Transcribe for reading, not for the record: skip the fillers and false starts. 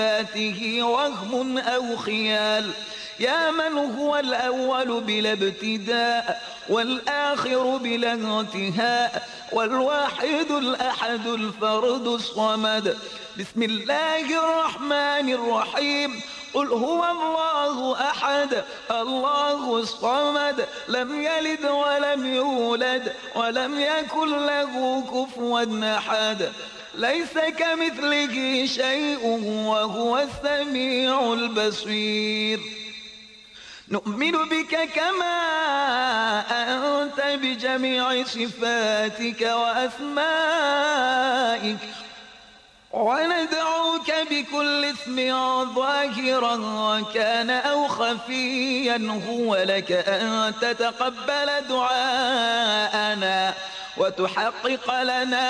ذاته وهم أو خيال. يا من هو الأول بلا ابتداء والآخر بلا انتهاء والواحد الأحد الفرد الصمد. بسم الله الرحمن الرحيم. قل هو الله أحد الله الصمد لم يلد ولم يولد ولم يكن له كفوا أحد. ليس كمثله شيء وهو السميع البصير. نؤمن بك كما أنت بجميع صفاتك وأسمائك وندعوك بكل اسم ظاهرا كان أو خفيا هو لك أن تتقبل دعاءنا وتحقق لنا